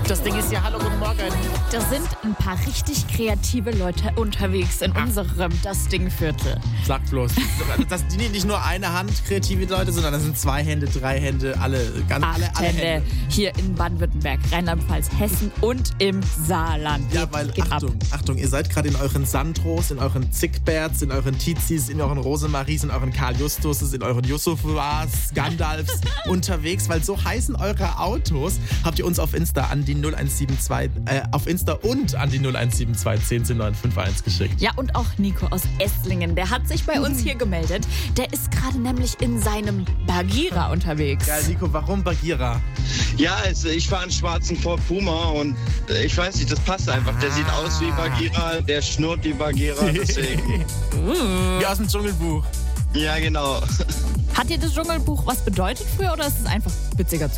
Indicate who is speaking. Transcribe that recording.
Speaker 1: Das Ding ist ja, hallo, guten Morgen.
Speaker 2: Da sind ein paar richtig kreative Leute unterwegs in unserem Das Ding-Viertel.
Speaker 1: Sag bloß. Das sind nicht nur eine Hand kreative Leute, sondern das sind 2 Hände, 3 Hände, alle
Speaker 2: Hände. Hier in Baden-Württemberg, Rheinland-Pfalz, Hessen und im Saarland.
Speaker 1: Ja, weil, Achtung, ihr seid gerade in euren Sandros, in euren Zickberts, in euren Tizis, in euren Rosemaries, in euren Karl Justuses, in euren Yusufas, Gandalfs unterwegs, weil so heißen eure Autos. Habt ihr uns auf Insta an die 0172, auf Insta und an die 0172 10 geschickt.
Speaker 2: Ja, und auch Nico aus Esslingen, der hat sich bei uns hier gemeldet. Der ist gerade nämlich in seinem Bagheera unterwegs.
Speaker 1: Geil, Nico, warum Bagheera?
Speaker 3: Ja, also ich fahre einen schwarzen Ford Puma und ich weiß nicht, das passt einfach. Der sieht aus wie Bagheera, der schnurrt wie Bagheera, deswegen.
Speaker 1: Wie aus dem Dschungelbuch.
Speaker 3: Ja, genau.
Speaker 2: Hat dir das Dschungelbuch was bedeutet früher oder ist es einfach witziger zu